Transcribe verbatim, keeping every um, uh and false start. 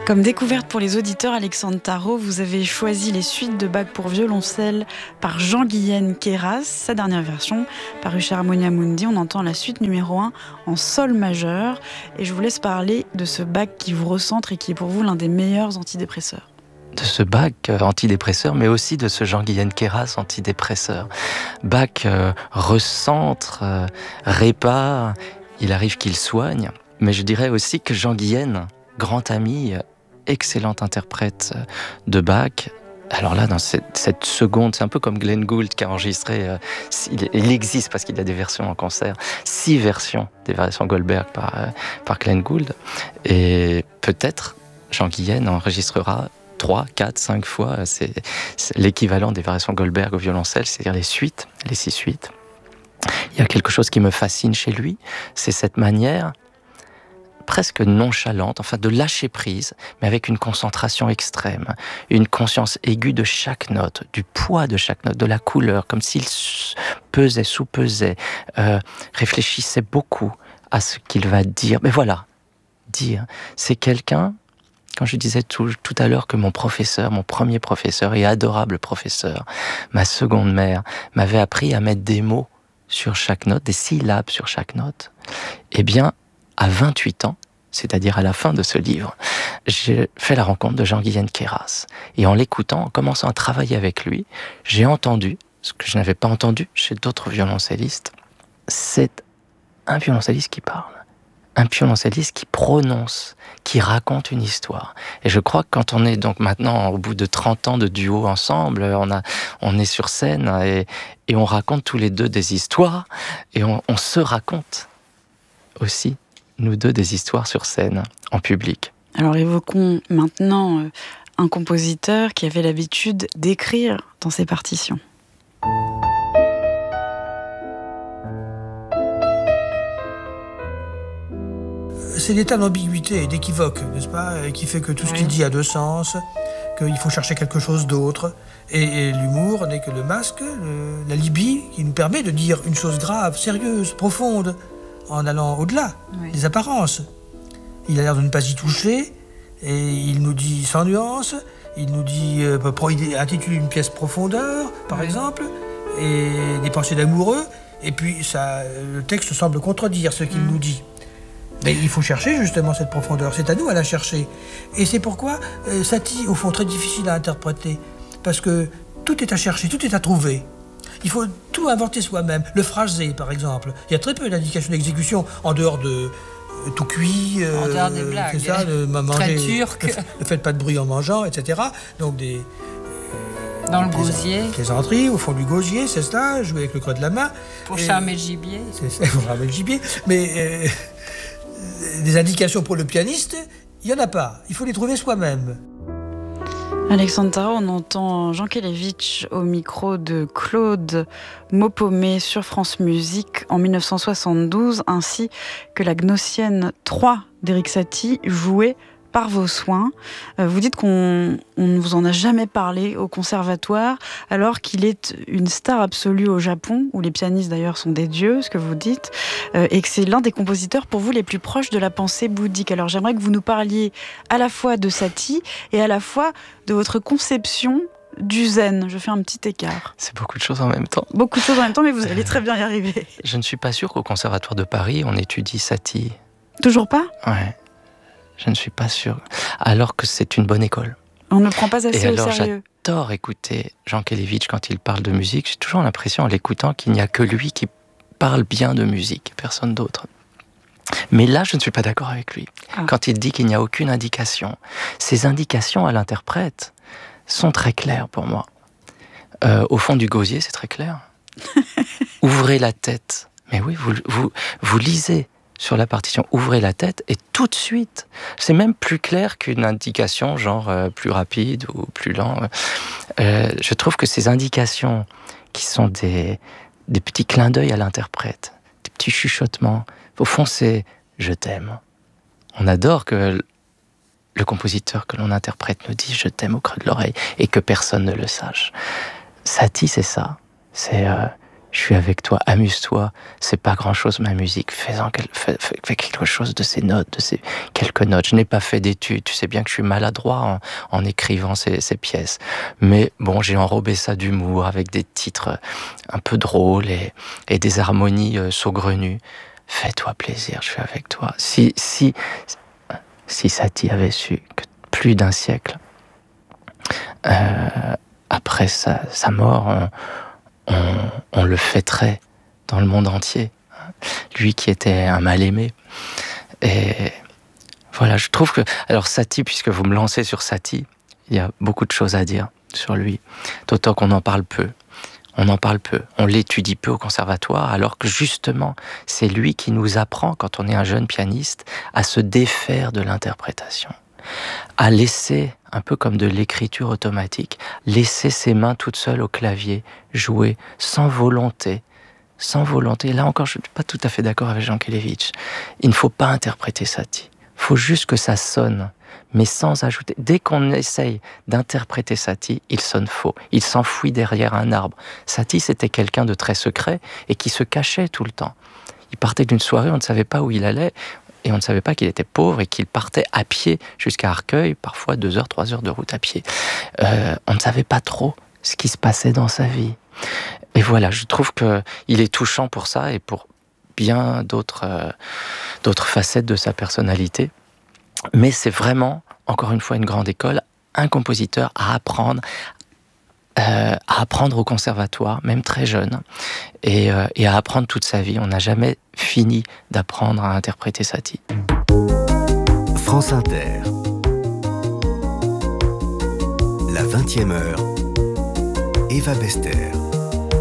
Comme découverte pour les auditeurs, Alexandre Tarot, vous avez choisi les suites de Bach pour violoncelle par Jean-Guyen Queyras, sa dernière version, parue chez Harmonia Mundi. On entend la suite numéro un en sol majeur. Et je vous laisse parler de ce Bach qui vous recentre et qui est pour vous l'un des meilleurs antidépresseurs. De ce Bach euh, antidépresseur, mais aussi de ce Jean-Guyen Queyras antidépresseur. Bach euh, recentre, euh, répare, il arrive qu'il soigne. Mais je dirais aussi que Jean-Guyen, grand ami, excellent interprète de Bach. Alors là, dans cette, cette seconde, c'est un peu comme Glenn Gould qui a enregistré, euh, il, il existe parce qu'il y a des versions en concert, six versions des variations Goldberg par, euh, par Glenn Gould. Et peut-être Jean-Guyen enregistrera trois, quatre, cinq fois, c'est, c'est l'équivalent des variations Goldberg au violoncelle, c'est-à-dire les suites, les six suites. Il y a quelque chose qui me fascine chez lui, c'est cette manière presque nonchalante, enfin de lâcher prise, mais avec une concentration extrême, une conscience aiguë de chaque note, du poids de chaque note, de la couleur, comme s'il pesait, sous-pesait, euh, réfléchissait beaucoup à ce qu'il va dire. Mais voilà, dire, c'est quelqu'un, quand je disais tout, tout à l'heure que mon professeur, mon premier professeur et adorable professeur, ma seconde mère, m'avait appris à mettre des mots sur chaque note, des syllabes sur chaque note, eh bien, à vingt-huit ans, c'est-à-dire à la fin de ce livre, j'ai fait la rencontre de Jean-Guyen Queyras. Et en l'écoutant, en commençant à travailler avec lui, j'ai entendu, ce que je n'avais pas entendu chez d'autres violoncellistes, c'est un violoncelliste qui parle, un violoncelliste qui prononce, qui raconte une histoire. Et je crois que quand on est donc maintenant, au bout de trente ans de duo ensemble, on, a, on est sur scène et, et on raconte tous les deux des histoires, et on, on se raconte aussi nous deux, des histoires sur scène, en public. Alors évoquons maintenant euh, un compositeur qui avait l'habitude d'écrire dans ses partitions. C'est l'état d'ambiguïté et d'équivoque, n'est-ce pas, qui fait que tout ce qu'il dit a deux sens, qu'il faut chercher quelque chose d'autre. Et, et l'humour n'est que le masque, le, la libye, qui nous permet de dire une chose grave, sérieuse, profonde, en allant au-delà oui. des apparences. Il a l'air de ne pas y toucher, et il nous dit sans nuance, il nous dit, euh, il intitule une pièce Profondeur, par oui. exemple, et des pensées d'amoureux, et puis ça, le texte semble contredire ce qu'il mmh. nous dit. Mais il faut chercher justement cette profondeur, c'est à nous à la chercher. Et c'est pourquoi euh, Satie, au fond, très difficile à interpréter, parce que tout est à chercher, tout est à trouver. Il faut tout inventer soi-même. Le phrasé, par exemple. Il y a très peu d'indications d'exécution en dehors de euh, tout cuit. Euh, en dehors des blagues. C'est ça, de manger. Très turc. Ne, ne faites pas de bruit en mangeant, et cetera. Donc des. Euh, Dans le gosier. Plaisanteries au fond du gosier, c'est ça. Jouer avec le creux de la main. Pour et, charmer le gibier. C'est ça, pour charmer le gibier. Mais euh, des indications pour le pianiste, il n'y en a pas. Il faut les trouver soi-même. Alexandre Tarot, on entend Jean Kelevitch au micro de Claude Maupomé sur France Musique en dix-neuf cent soixante-douze, ainsi que la Gnossienne trois d'Éric Satie, jouée par vos soins. Vous dites qu'on on ne vous en a jamais parlé au conservatoire, alors qu'il est une star absolue au Japon, où les pianistes d'ailleurs sont des dieux, ce que vous dites, et que c'est l'un des compositeurs pour vous les plus proches de la pensée bouddhique. Alors j'aimerais que vous nous parliez à la fois de Satie et à la fois de votre conception du zen. Je fais un petit écart. C'est beaucoup de choses en même temps. Beaucoup de choses en même temps, mais vous allez très bien y arriver. Je ne suis pas sûr qu'au Conservatoire de Paris, on étudie Satie. Toujours pas ? Ouais. Je ne suis pas sûr. Alors que c'est une bonne école. On ne prend pas assez Et au alors, sérieux. J'adore écouter Jean Kelevitch quand il parle de musique. J'ai toujours l'impression en l'écoutant qu'il n'y a que lui qui parle bien de musique, personne d'autre. Mais là, je ne suis pas d'accord avec lui. Ah. Quand il dit qu'il n'y a aucune indication, ces indications à l'interprète sont très claires pour moi. Euh, au fond du gosier, c'est très clair. Ouvrez la tête. Mais oui, vous, vous, vous lisez sur la partition, ouvrez la tête et tout de suite, c'est même plus clair qu'une indication genre euh, plus rapide ou plus lent. Euh, je trouve que ces indications qui sont des, des petits clins d'œil à l'interprète, des petits chuchotements, au fond c'est « je t'aime ». On adore que le compositeur que l'on interprète nous dise « je t'aime » au creux de l'oreille et que personne ne le sache. Satie, c'est ça. C'est euh, je suis avec toi, amuse-toi, c'est pas grand-chose ma musique, fais-en, fais, fais, fais quelque chose de ces notes, de ces quelques notes. Je n'ai pas fait d'études, tu sais bien que je suis maladroit en, en écrivant ces, ces pièces. Mais bon, j'ai enrobé ça d'humour avec des titres un peu drôles et, et des harmonies euh, saugrenues. Fais-toi plaisir, je suis avec toi. Si, si, si Satie avait su que plus d'un siècle euh, après sa, sa mort, on, On, on le fêterait dans le monde entier. Lui qui était un mal-aimé. Et voilà, je trouve que... Alors Satie, puisque vous me lancez sur Satie, il y a beaucoup de choses à dire sur lui. D'autant qu'on en parle peu. On en parle peu. On l'étudie peu au conservatoire, alors que justement, c'est lui qui nous apprend, quand on est un jeune pianiste, à se défaire de l'interprétation. À laisser, un peu comme de l'écriture automatique, laisser ses mains toutes seules au clavier, jouer sans volonté, sans volonté. Là encore, je ne suis pas tout à fait d'accord avec Jankélévitch. Il ne faut pas interpréter Satie. Il faut juste que ça sonne, mais sans ajouter. Dès qu'on essaye d'interpréter Satie, il sonne faux. Il s'enfuit derrière un arbre. Satie, c'était quelqu'un de très secret et qui se cachait tout le temps. Il partait d'une soirée, on ne savait pas où il allait. Et on ne savait pas qu'il était pauvre et qu'il partait à pied jusqu'à Arcueil, parfois deux heures, trois heures de route à pied. Euh, on ne savait pas trop ce qui se passait dans sa vie. Et voilà, je trouve qu'il est touchant pour ça et pour bien d'autres, euh, d'autres facettes de sa personnalité. Mais c'est vraiment, encore une fois, une grande école, un compositeur à apprendre, Euh, à apprendre au conservatoire, même très jeune, et, euh, et à apprendre toute sa vie. On n'a jamais fini d'apprendre à interpréter Satie. France Inter. La vingtième heure. Eva Bester.